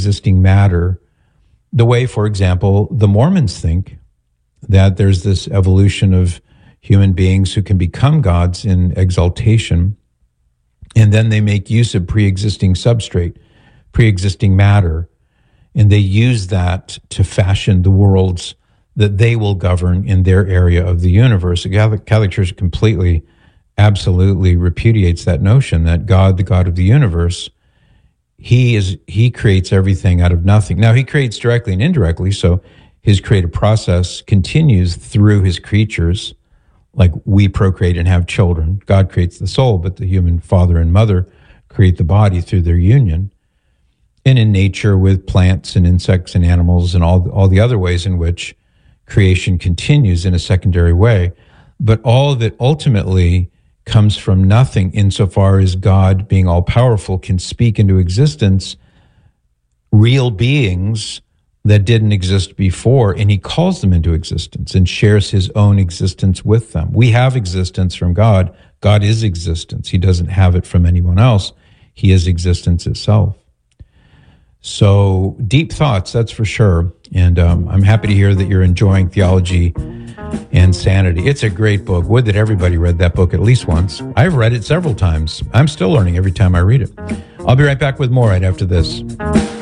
pre-existing matter, the way, for example, the Mormons think that there's this evolution of human beings who can become gods in exaltation, and then they make use of pre-existing substrate, pre-existing matter, and they use that to fashion the worlds that they will govern in their area of the universe. The Catholic Church completely, absolutely repudiates that notion that God, the God of the universe, he creates everything out of nothing. Now, he creates directly and indirectly, so his creative process continues through his creatures, like we procreate and have children. God creates the soul, but the human father and mother create the body through their union. And in nature, with plants and insects and animals and all the other ways in which creation continues in a secondary way. But all of it ultimately comes from nothing, insofar as God, being all-powerful, can speak into existence real beings that didn't exist before, and he calls them into existence and shares his own existence with them. We have existence from God. God is existence. He doesn't have it from anyone else. He is existence itself. So deep thoughts, that's for sure. And I'm happy to hear that you're enjoying Theology and Sanity. It's a great book. Would that everybody read that book at least once. I've read it several times. I'm still learning every time I read it. I'll be right back with more right after this.